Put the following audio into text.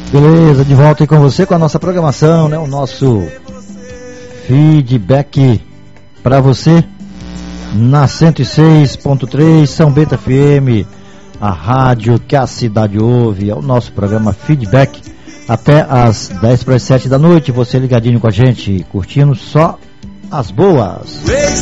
Beleza, de volta aí com você, com a nossa programação, né? O nosso feedback para você na 106.3 São Bento FM, a rádio que a cidade ouve. É o nosso programa Feedback até às 10 para as 7 da noite. Você ligadinho com a gente, curtindo só as boas.